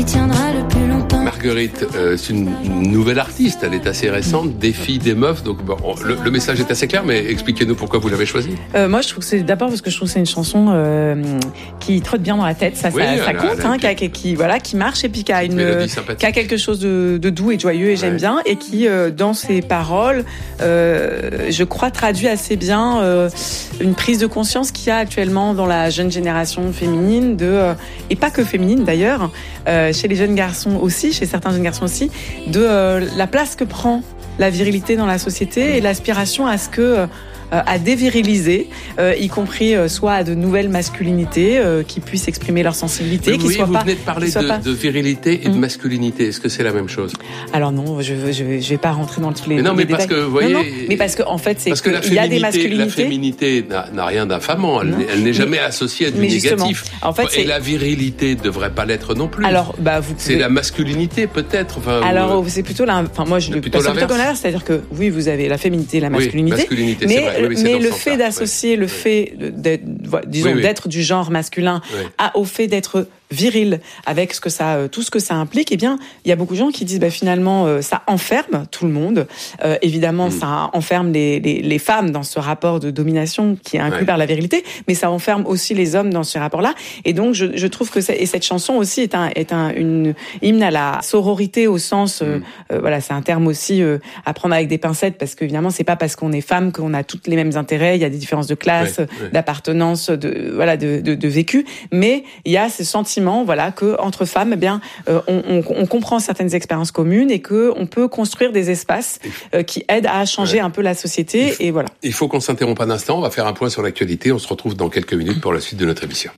qui tiendra le plus longtemps. Marguerite, c'est une nouvelle artiste, elle est assez récente, des filles, des meufs, donc bon, le message est assez clair, mais expliquez-nous pourquoi vous l'avez choisi. Moi, je trouve que c'est d'abord parce que je trouve que c'est une chanson qui trotte bien dans la tête, ça compte, qui marche et puis qui a quelque chose de doux et de joyeux et j'aime bien et qui dans ses paroles, je crois traduit assez bien une prise de conscience qu'il y a actuellement dans la jeune génération féminine et pas que féminine d'ailleurs, chez les jeunes garçons aussi, chez certains jeunes garçons aussi, de la place que prend la virilité dans la société et l'aspiration à déviriliser, y compris soit à de nouvelles masculinités qui puissent exprimer leur sensibilité, vous venez de parler de virilité et de masculinité. Est-ce que c'est la même chose? Alors non, je vais pas rentrer dans tous les. Mais non, mais détails. Parce que vous voyez. Non, mais parce que en fait, il y a des masculinités. La féminité n'a rien d'infamant. Elle n'est jamais associée à du négatif. En fait, et la virilité devrait pas l'être non plus. Alors, c'est la masculinité peut-être. C'est plutôt moi je le pense plutôt comme l'inverse, c'est-à-dire que oui, vous avez la féminité, la masculinité, mais le fait d'associer le fait d'être du genre masculin au fait d'être viril avec tout ce que ça implique, eh bien, il y a beaucoup de gens qui disent finalement ça enferme tout le monde. Évidemment, ça enferme les femmes dans ce rapport de domination qui est inclus par la virilité, mais ça enferme aussi les hommes dans ce rapport-là. Et donc, je trouve que cette chanson aussi est une hymne à la sororité au sens, c'est un terme aussi à prendre avec des pincettes parce qu'évidemment, c'est pas parce qu'on est femme qu'on a toutes les mêmes intérêts. Il y a des différences de classe, d'appartenance, de vécu, mais il y a ce sentiment que entre femmes, on comprend certaines expériences communes et que on peut construire des espaces qui aident à changer un peu la société. Il faut qu'on s'interrompe un instant. On va faire un point sur l'actualité. On se retrouve dans quelques minutes pour la suite de notre émission.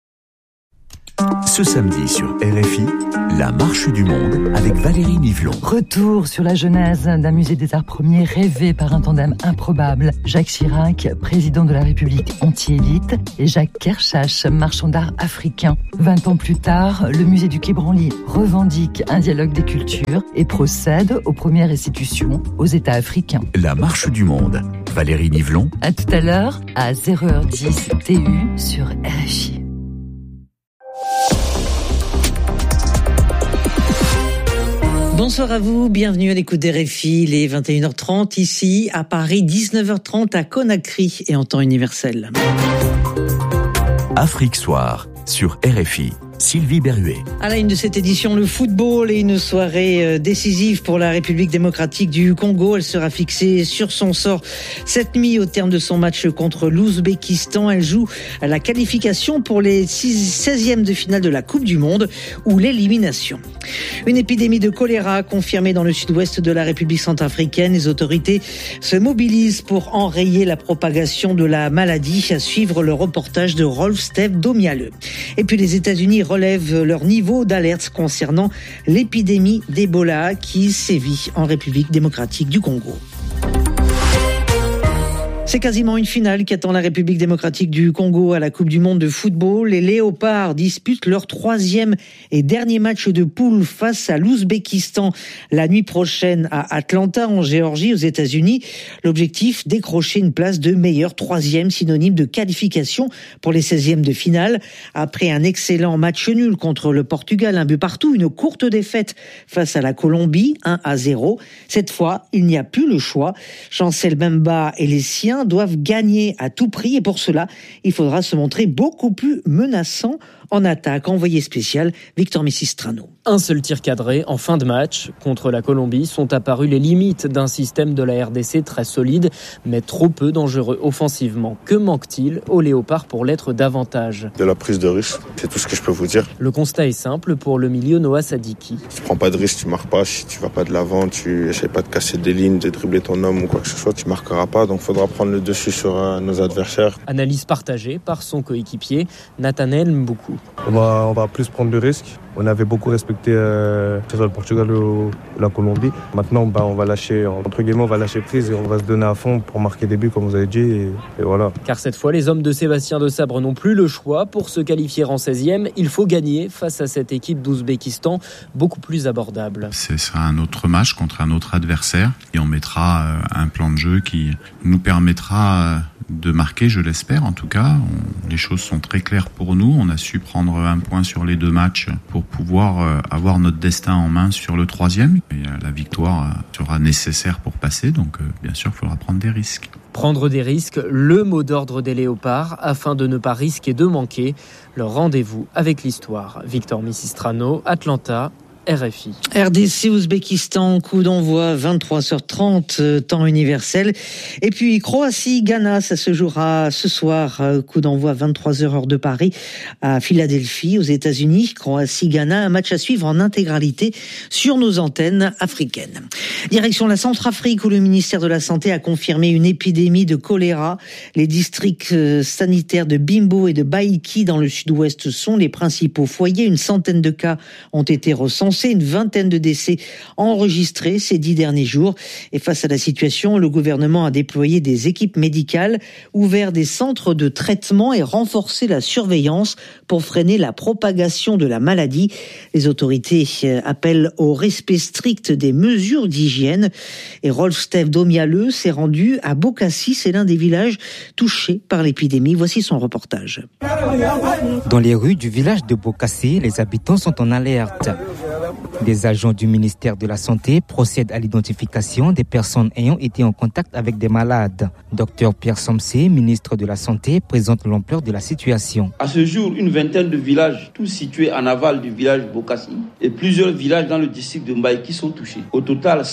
Ce samedi sur RFI, la marche du monde avec Valérie Nivelon. Retour sur la genèse d'un musée des arts premiers rêvé par un tandem improbable. Jacques Chirac, président de la République anti-élite, et Jacques Kershach, marchand d'art africain. 20 ans plus tard, le musée du Quai Branly revendique un dialogue des cultures et procède aux premières restitutions aux États africains. La marche du monde. Valérie Nivelon. À tout à l'heure, à 0h10 TU sur RFI. Bonsoir à vous, bienvenue à l'écoute d'RFI, il est 21h30 ici à Paris, 19h30 à Conakry et en temps universel. Afrique Soir sur RFI. Sylvie Berruet. À la une de cette édition, le football et une soirée décisive pour la République démocratique du Congo. Elle sera fixée sur son sort cette nuit au terme de son match contre l'Ouzbékistan. Elle joue à la qualification pour les 16e de finale de la Coupe du Monde ou l'élimination. Une épidémie de choléra confirmée dans le sud-ouest de la République centrafricaine. Les autorités se mobilisent pour enrayer la propagation de la maladie. À suivre le reportage de Rolf Steve Domialeux. Et puis les États-Unis relèvent leur niveau d'alerte concernant l'épidémie d'Ebola qui sévit en République démocratique du Congo. C'est quasiment une finale qui attend la République démocratique du Congo à la Coupe du Monde de football. Les Léopards disputent leur 3e et dernier match de poule face à l'Ouzbékistan la nuit prochaine à Atlanta, en Géorgie, aux États-Unis. L'objectif, décrocher une place de meilleur 3e, synonyme de qualification pour les 16e de finale. Après un excellent match nul contre le Portugal, 1 but partout, une courte défaite face à la Colombie, 1-0. Cette fois, il n'y a plus le choix. Chancel Mbemba et les siens doivent gagner à tout prix et pour cela, il faudra se montrer beaucoup plus menaçant en attaque. Envoyé spécial, Victor Messistrano. Un seul tir cadré en fin de match. Contre la Colombie sont apparues les limites d'un système de la RDC très solide, mais trop peu dangereux offensivement. Que manque-t-il aux Léopards pour l'être davantage ? De la prise de risque, c'est tout ce que je peux vous dire. Le constat est simple pour le milieu Noah Sadiki. Si tu prends pas de risque, tu marques pas. Si tu vas pas de l'avant, tu essaies pas de casser des lignes, de dribbler ton homme ou quoi que ce soit, tu marqueras pas. Donc il faudra prendre le dessus sur nos adversaires. Analyse partagée par son coéquipier Nathanaël Mboukou. On va plus prendre le risque. On avait beaucoup respecté que ce soit le Portugal ou la Colombie. Maintenant, on va lâcher, entre guillemets, on va lâcher prise et on va se donner à fond pour marquer des buts, comme vous avez dit. Et voilà. Car cette fois, les hommes de Sébastien Desabre n'ont plus le choix. Pour se qualifier en 16e, il faut gagner face à cette équipe d'Ouzbékistan beaucoup plus abordable. Ce sera un autre match contre un autre adversaire et on mettra un plan de jeu qui nous permettra de marquer, je l'espère en tout cas. Les choses sont très claires pour nous. On a su prendre un point sur les 2 matchs pour pouvoir avoir notre destin en main sur le 3e. Et la victoire sera nécessaire pour passer, donc bien sûr, il faudra prendre des risques. Prendre des risques, le mot d'ordre des Léopards, afin de ne pas risquer de manquer leur rendez-vous avec l'histoire. Victor Missistrano, Atlanta, RFI. RDC-Ouzbékistan, coup d'envoi 23h30, temps universel. Et puis Croatie-Ghana, ça se jouera ce soir, coup d'envoi 23h heure de Paris, à Philadelphie, aux États-Unis. Croatie-Ghana, un match à suivre en intégralité sur nos antennes africaines. Direction la Centrafrique, où le ministère de la Santé a confirmé une épidémie de choléra. Les districts sanitaires de Bimbo et de Baïki dans le sud-ouest sont les principaux foyers. Une centaine de cas ont été recensés. Une vingtaine de décès enregistrés ces 10 derniers jours. Et face à la situation, le gouvernement a déployé des équipes médicales, ouvert des centres de traitement et renforcé la surveillance pour freiner la propagation de la maladie. Les autorités appellent au respect strict des mesures d'hygiène. Et Rolf-Steve Domialeux s'est rendu à Bokassi, c'est l'un des villages touchés par l'épidémie. Voici son reportage. Dans les rues du village de Bokassi, les habitants sont en alerte. Des agents du ministère de la Santé procèdent à l'identification des personnes ayant été en contact avec des malades. Dr Pierre Somsé, ministre de la Santé, présente l'ampleur de la situation. À ce jour, une vingtaine de villages, tous situés en aval du village Bokassi, et plusieurs villages dans le district de Mbaïki sont touchés. Au total,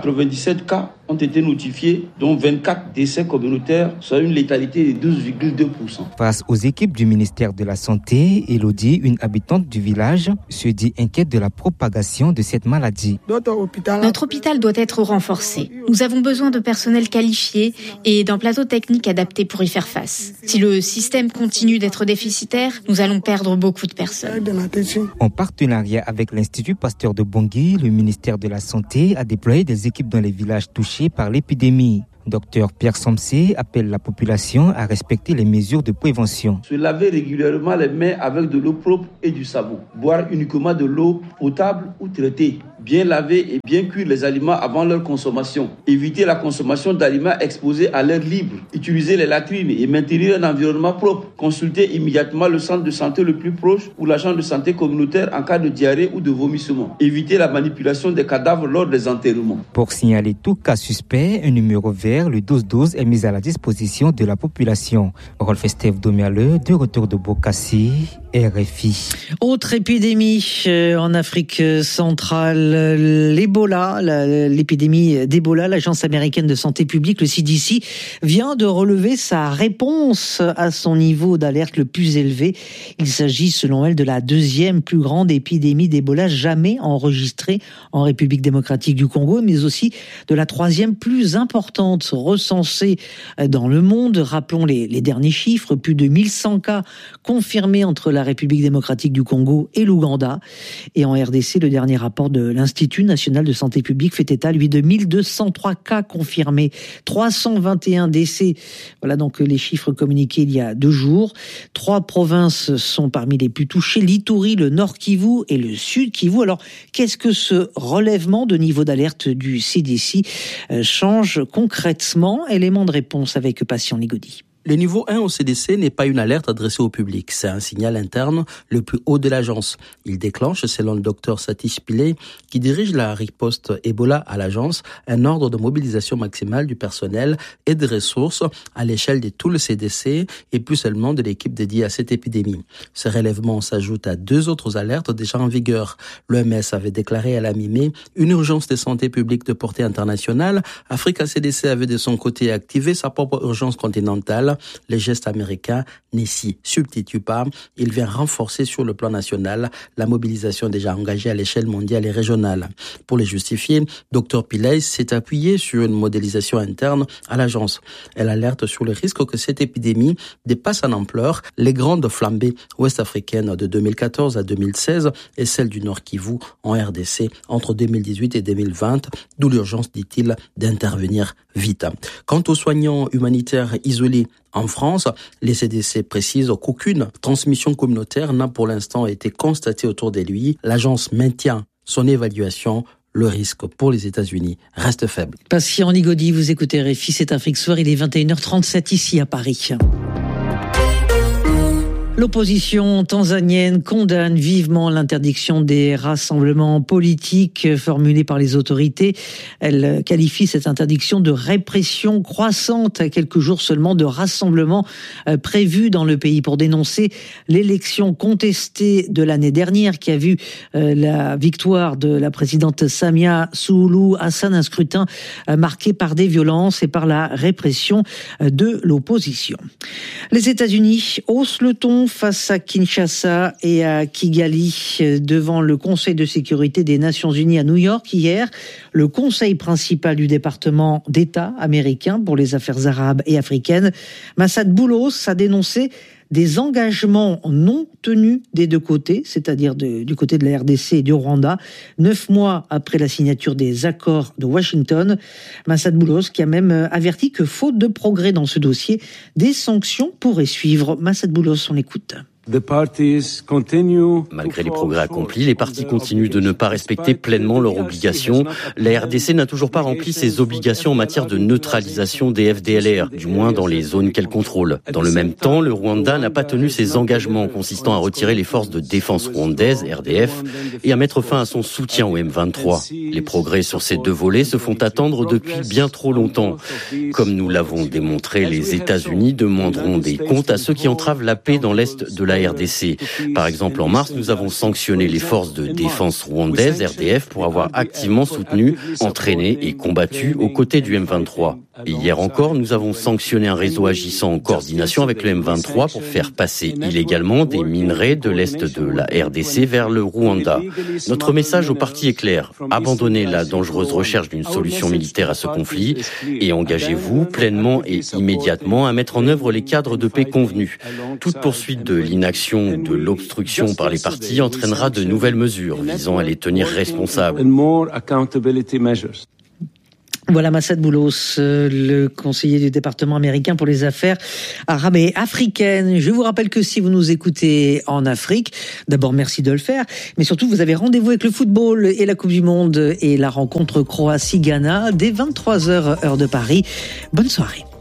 197 cas ont été notifiés, dont 24 décès communautaires, soit une létalité de 12,2%. Face aux équipes du ministère de la Santé, Elodie, une habitante du village, se dit inquiète de la propagation de cette maladie. Notre hôpital doit être renforcé. Nous avons besoin de personnel qualifié et d'un plateau technique adapté pour y faire face. Si le système continue d'être déficitaire, nous allons perdre beaucoup de personnes. En partenariat avec l'Institut Pasteur de Bangui, le ministère de la Santé a déployé des équipes dans les villages touchés par l'épidémie. Dr Pierre Somsé appelle la population à respecter les mesures de prévention. Se laver régulièrement les mains avec de l'eau propre et du savon. Boire uniquement de l'eau potable ou traitée. Bien laver et bien cuire les aliments avant leur consommation. Éviter la consommation d'aliments exposés à l'air libre. Utiliser les latrines et maintenir un environnement propre. Consulter immédiatement le centre de santé le plus proche ou l'agent de santé communautaire en cas de diarrhée ou de vomissement. Éviter la manipulation des cadavres lors des enterrements. Pour signaler tout cas suspect, un numéro vert, le 1212, est mis à la disposition de la population. Rolf-Steve Domialeux, de retour de Bokassi, RFI. Autre épidémie en Afrique centrale, l'Ebola, l'épidémie d'Ebola. L'Agence américaine de santé publique, le CDC, vient de relever sa réponse à son niveau d'alerte le plus élevé. Il s'agit, selon elle, de la 2e plus grande épidémie d'Ebola jamais enregistrée en République démocratique du Congo, mais aussi de la 3e plus importante recensée dans le monde. Rappelons les derniers chiffres, plus de 1100 cas confirmés entre la République démocratique du Congo et l'Ouganda. Et en RDC, le dernier rapport de l'Institut national de santé publique fait état, lui, de 1203 cas confirmés, 321 décès. Voilà donc les chiffres communiqués il y a 2 jours. 3 provinces sont parmi les plus touchées, l'Ituri, le Nord Kivu et le Sud Kivu. Alors, qu'est-ce que ce relèvement de niveau d'alerte du CDC change concrètement? Élément de réponse avec Patient Ligodi. Le niveau 1 au CDC n'est pas une alerte adressée au public, c'est un signal interne le plus haut de l'agence. Il déclenche, selon le docteur Satish Pillay, qui dirige la riposte Ebola à l'agence, un ordre de mobilisation maximale du personnel et des ressources à l'échelle de tout le CDC et plus seulement de l'équipe dédiée à cette épidémie. Ce relèvement s'ajoute à 2 autres alertes déjà en vigueur. L'OMS avait déclaré à la mi-mai une urgence de santé publique de portée internationale. Africa CDC avait de son côté activé sa propre urgence continentale. Les gestes américains ne s'y substituent pas. Il vient renforcer sur le plan national la mobilisation déjà engagée à l'échelle mondiale et régionale. Pour les justifier, Dr Pillay s'est appuyé sur une modélisation interne à l'agence. Elle alerte sur le risque que cette épidémie dépasse en ampleur les grandes flambées ouest-africaines de 2014 à 2016 et celles du Nord Kivu en RDC entre 2018 et 2020, d'où l'urgence, dit-il, d'intervenir vite. Quant aux soignants humanitaires isolés en France, les CDC précisent qu'aucune transmission communautaire n'a pour l'instant été constatée autour de lui. L'agence maintient son évaluation. le risque pour les États-Unis reste faible. Patient Ligodi, vous écoutez RFI, c'est Afrique Soir, il est 21h37 ici à Paris. L'opposition tanzanienne condamne vivement l'interdiction des rassemblements politiques formulés par les autorités. Elle qualifie cette interdiction de répression croissante à quelques jours seulement de rassemblements prévus dans le pays pour dénoncer l'élection contestée de l'année dernière qui a vu la victoire de la présidente Samia Suluhu Hassan, un scrutin marqué par des violences et par la répression de l'opposition. Les États-Unis haussent le ton face à Kinshasa et à Kigali devant le Conseil de sécurité des Nations Unies à New York hier. Le conseil principal du département d'État américain pour les affaires arabes et africaines, Massad Boulos, a dénoncé des engagements non tenus des deux côtés, c'est-à-dire du côté de la RDC et du Rwanda, 9 mois après la signature des accords de Washington. Massad Boulos qui a même averti que faute de progrès dans ce dossier, des sanctions pourraient suivre. Massad Boulos, on l'écoute. Malgré les progrès accomplis, les partis continuent de ne pas respecter pleinement leurs obligations. La RDC n'a toujours pas rempli ses obligations en matière de neutralisation des FDLR, du moins dans les zones qu'elle contrôle. Dans le même temps, le Rwanda n'a pas tenu ses engagements consistant à retirer les forces de défense rwandaises, RDF, et à mettre fin à son soutien au M23. Les progrès sur ces deux volets se font attendre depuis bien trop longtemps. Comme nous l'avons démontré, les États-Unis demanderont des comptes à ceux qui entravent la paix dans l'est de la RDC. Par exemple, en mars, nous avons sanctionné les forces de défense rwandaises, RDF, pour avoir activement soutenu, entraîné et combattu aux côtés du M23. Et hier encore, nous avons sanctionné un réseau agissant en coordination avec le M23 pour faire passer illégalement des minerais de l'est de la RDC vers le Rwanda. Notre message au parti est clair. Abandonnez la dangereuse recherche d'une solution militaire à ce conflit et engagez-vous pleinement et immédiatement à mettre en œuvre les cadres de paix convenus. Toute poursuite de l'inaction ou de l'obstruction par les partis entraînera de nouvelles mesures visant à les tenir responsables. Voilà Massad Boulos, le conseiller du département américain pour les affaires arabes et africaines. Je vous rappelle que si vous nous écoutez en Afrique, d'abord merci de le faire, mais surtout vous avez rendez-vous avec le football et la Coupe du Monde et la rencontre Croatie-Ghana dès 23h heure de Paris. Bonne soirée.